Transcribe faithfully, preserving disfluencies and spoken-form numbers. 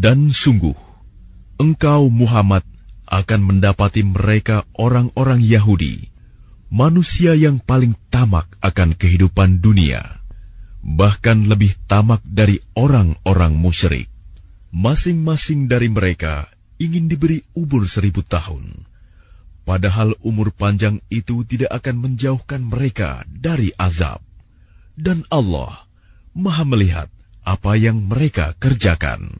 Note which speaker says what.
Speaker 1: Dan sungguh, engkau Muhammad akan mendapati mereka orang-orang Yahudi, manusia yang paling tamak akan kehidupan dunia, bahkan lebih tamak dari orang-orang musyrik. Masing-masing dari mereka ingin diberi umur seribu tahun, padahal umur panjang itu tidak akan menjauhkan mereka dari azab. Dan Allah Maha melihat apa yang mereka kerjakan.